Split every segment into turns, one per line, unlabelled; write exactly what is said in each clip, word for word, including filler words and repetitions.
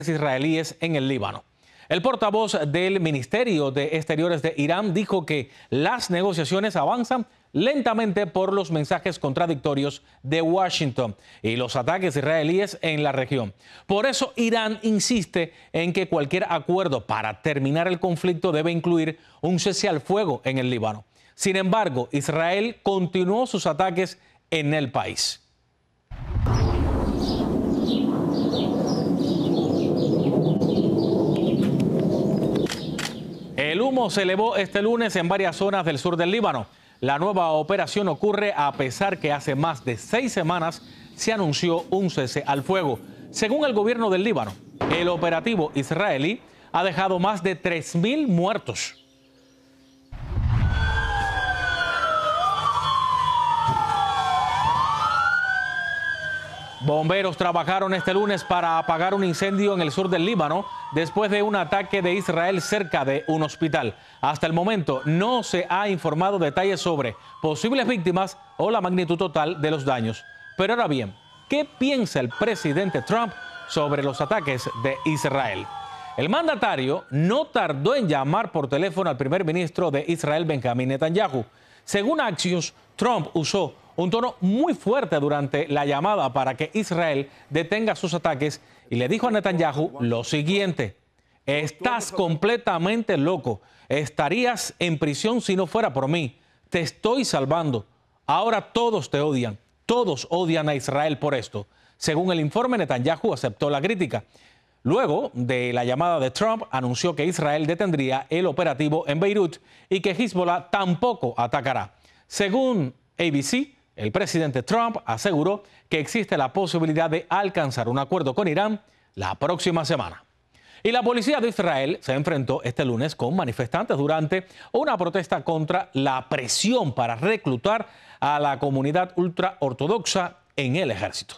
israelíes en el Líbano. El portavoz del Ministerio de Exteriores de Irán dijo que las negociaciones avanzan lentamente por los mensajes contradictorios de Washington y los ataques israelíes en la región. Por eso Irán insiste en que cualquier acuerdo para terminar el conflicto debe incluir un cese al fuego en el Líbano. Sin embargo, Israel continuó sus ataques en el país. El humo se elevó este lunes en varias zonas del sur del Líbano. La nueva operación ocurre a pesar que hace más de seis semanas se anunció un cese al fuego. Según el gobierno del Líbano, el operativo israelí ha dejado más de tres mil muertos. Bomberos trabajaron este lunes para apagar un incendio en el sur del Líbano después de un ataque de Israel cerca de un hospital. Hasta el momento no se ha informado detalles sobre posibles víctimas o la magnitud total de los daños. Pero ahora bien, ¿qué piensa el presidente Trump sobre los ataques de Israel? El mandatario no tardó en llamar por teléfono al primer ministro de Israel, Benjamín Netanyahu. Según Axios, Trump usó un tono muy fuerte durante la llamada para que Israel detenga sus ataques y le dijo a Netanyahu lo siguiente: estás completamente loco, estarías en prisión si no fuera por mí, te estoy salvando, ahora todos te odian, todos odian a Israel por esto. Según el informe, Netanyahu aceptó la crítica. Luego de la llamada de Trump, anunció que Israel detendría el operativo en Beirut y que Hezbollah tampoco atacará. Según A B C, el presidente Trump aseguró que existe la posibilidad de alcanzar un acuerdo con Irán la próxima semana. Y la policía de Israel se enfrentó este lunes con manifestantes durante una protesta contra la presión para reclutar a la comunidad ultraortodoxa en el ejército.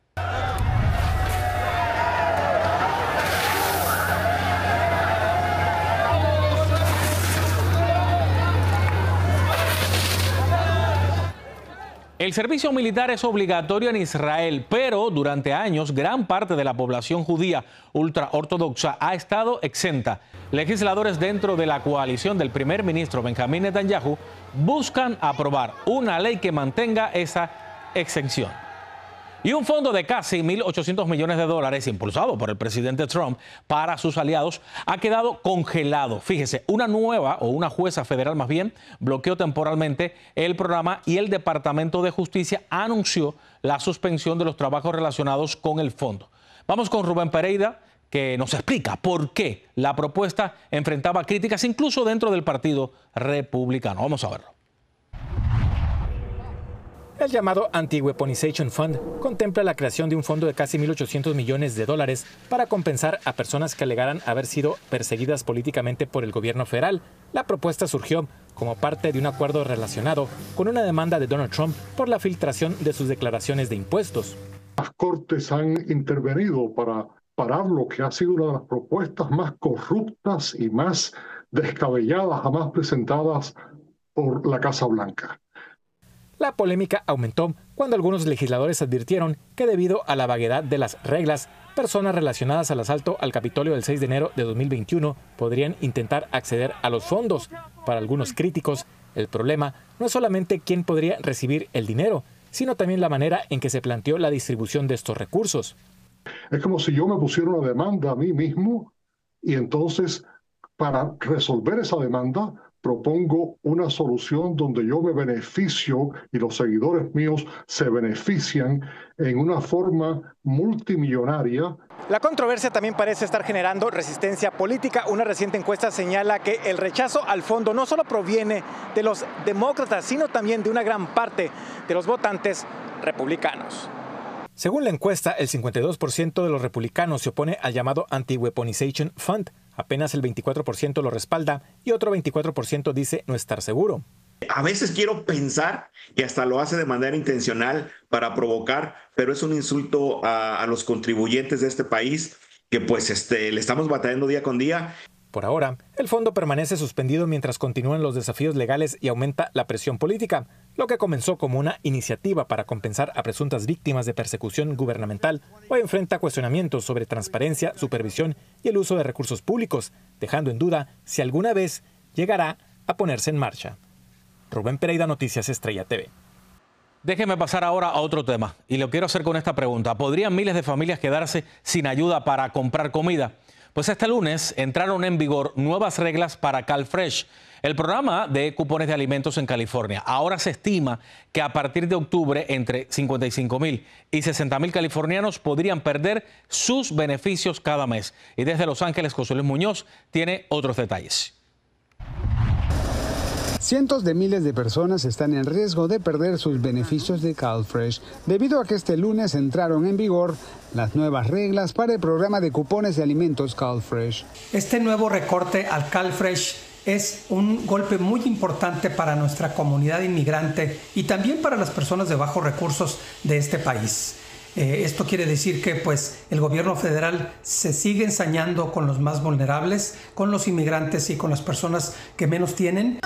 El servicio militar es obligatorio en Israel, pero durante años gran parte de la población judía ultraortodoxa ha estado exenta. Legisladores dentro de la coalición del primer ministro Benjamín Netanyahu buscan aprobar una ley que mantenga esa exención. Y un fondo de casi mil ochocientos millones de dólares impulsado por el presidente Trump para sus aliados ha quedado congelado. Fíjese, una nueva o una jueza federal más bien bloqueó temporalmente el programa y el Departamento de Justicia anunció la suspensión de los trabajos relacionados con el fondo. Vamos con Rubén Pereira, que nos explica por qué la propuesta enfrentaba críticas incluso dentro del Partido Republicano. Vamos a verlo.
El llamado Anti-Weaponization Fund contempla la creación de un fondo de casi mil ochocientos millones de dólares para compensar a personas que alegaran haber sido perseguidas políticamente por el gobierno federal. La propuesta surgió como parte de un acuerdo relacionado con una demanda de Donald Trump por la filtración de sus declaraciones de impuestos.
Las cortes han intervenido para parar lo que ha sido una de las propuestas más corruptas y más descabelladas jamás presentadas por la Casa Blanca.
La polémica aumentó cuando algunos legisladores advirtieron que debido a la vaguedad de las reglas, personas relacionadas al asalto al Capitolio del seis de enero de dos mil veintiuno podrían intentar acceder a los fondos. Para algunos críticos, el problema no es solamente quién podría recibir el dinero, sino también la manera en que se planteó la distribución de estos recursos.
Es como si yo me pusiera una demanda a mí mismo y entonces para resolver esa demanda propongo una solución donde yo me beneficio y los seguidores míos se benefician en una forma multimillonaria.
La controversia también parece estar generando resistencia política. Una reciente encuesta señala que el rechazo al fondo no solo proviene de los demócratas, sino también de una gran parte de los votantes republicanos. Según la encuesta, el cincuenta y dos por ciento de los republicanos se opone al llamado Anti-Weaponization Fund. Apenas el veinticuatro por ciento lo respalda y otro veinticuatro por ciento dice no estar seguro.
A veces quiero pensar y hasta lo hace de manera intencional para provocar, pero es un insulto a, a los contribuyentes de este país que pues este, le estamos batallando día con día.
Por ahora, el fondo permanece suspendido mientras continúan los desafíos legales y aumenta la presión política, lo que comenzó como una iniciativa para compensar a presuntas víctimas de persecución gubernamental hoy enfrenta cuestionamientos sobre transparencia, supervisión y el uso de recursos públicos, dejando en duda si alguna vez llegará a ponerse en marcha. Rubén Pereira, Noticias Estrella T V.
Déjeme pasar ahora a otro tema y lo quiero hacer con esta pregunta. ¿Podrían miles de familias quedarse sin ayuda para comprar comida? Pues este lunes entraron en vigor nuevas reglas para CalFresh, el programa de cupones de alimentos en California. Ahora se estima que a partir de octubre entre cincuenta y cinco mil y sesenta mil californianos podrían perder sus beneficios cada mes. Y desde Los Ángeles, José Luis Muñoz tiene otros detalles.
Cientos de miles de personas están en riesgo de perder sus beneficios de CalFresh debido a que este lunes entraron en vigor las nuevas reglas para el programa de cupones de alimentos CalFresh.
Este nuevo recorte al CalFresh es un golpe muy importante para nuestra comunidad inmigrante y también para las personas de bajos recursos de este país. Eh, esto quiere decir que pues, el gobierno federal se sigue ensañando con los más vulnerables, con los inmigrantes y con las personas que menos tienen.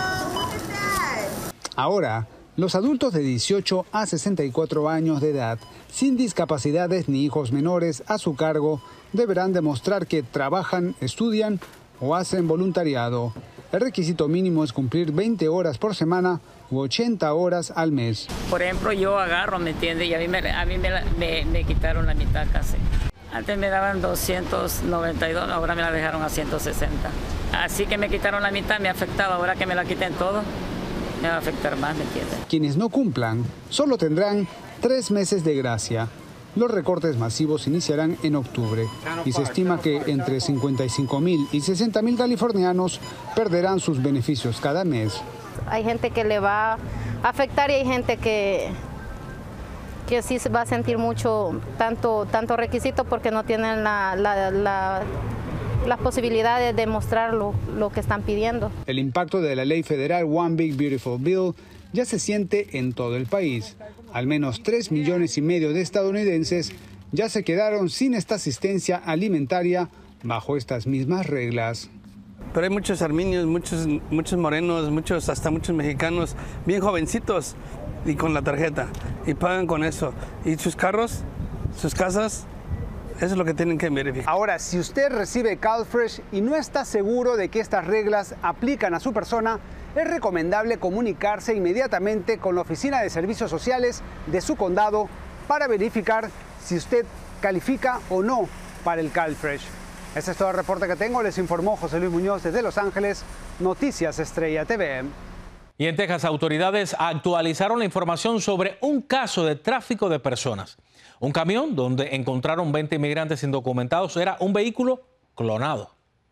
Ahora, los adultos de dieciocho a sesenta y cuatro años de edad, sin discapacidades ni hijos menores a su cargo, deberán demostrar que trabajan, estudian o hacen voluntariado. El requisito mínimo es cumplir veinte horas por semana u ochenta horas al mes.
Por ejemplo, yo agarro, ¿me entiende? Y a mí, me, a mí me, me, me quitaron la mitad casi. Antes me daban doscientos noventa y dos, ahora me la dejaron a ciento sesenta. Así que me quitaron la mitad, me ha afectado. Ahora que me la quiten todo, me va a afectar más, ¿me entiende?
Quienes no cumplan solo tendrán tres meses de gracia. Los recortes masivos iniciarán en octubre y se estima que entre cincuenta y cinco mil y sesenta mil californianos perderán sus beneficios cada mes.
Hay gente que le va a afectar y hay gente que, que sí se va a sentir mucho, tanto, tanto requisito porque no tienen la, la, la, las posibilidades de mostrar lo, lo que están pidiendo.
El impacto de la ley federal One Big Beautiful Bill ya se siente en todo el país. Al menos tres millones y medio de estadounidenses ya se quedaron sin esta asistencia alimentaria bajo estas mismas reglas.
Pero hay muchos armenios, muchos, muchos morenos, muchos, hasta muchos mexicanos, bien jovencitos y con la tarjeta y pagan con eso. Y sus carros, sus casas, eso es lo que tienen que verificar.
Ahora, si usted recibe CalFresh y no está seguro de que estas reglas aplican a su persona, es recomendable comunicarse inmediatamente con la Oficina de Servicios Sociales de su condado para verificar si usted califica o no para el CalFresh. Este es todo el reporte que tengo. Les informó José Luis Muñoz desde Los Ángeles, Noticias Estrella T V.
Y en Texas, autoridades actualizaron la información sobre un caso de tráfico de personas. Un camión donde encontraron veinte inmigrantes indocumentados era un vehículo clonado.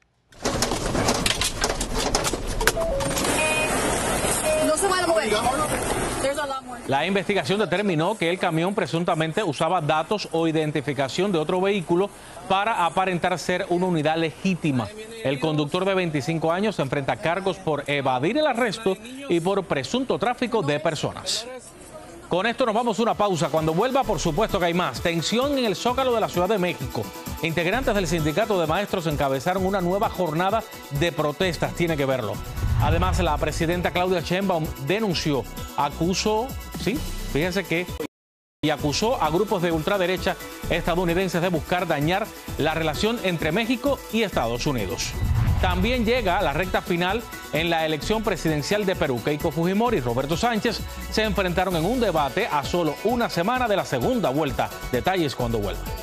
La investigación determinó que el camión presuntamente usaba datos o identificación de otro vehículo para aparentar ser una unidad legítima. El conductor de veinticinco años se enfrenta a cargos por evadir el arresto y por presunto tráfico de personas. Con esto nos vamos a una pausa. Cuando vuelva, por supuesto que hay más. Tensión en el Zócalo de la Ciudad de México. Integrantes del Sindicato de Maestros encabezaron una nueva jornada de protestas. Tiene que verlo. Además, la presidenta Claudia Sheinbaum denunció, acusó, sí, fíjense que, y acusó a grupos de ultraderecha estadounidenses de buscar dañar la relación entre México y Estados Unidos. También llega la recta final en la elección presidencial de Perú. Keiko Fujimori y Roberto Sánchez se enfrentaron en un debate a solo una semana de la segunda vuelta. Detalles cuando vuelva.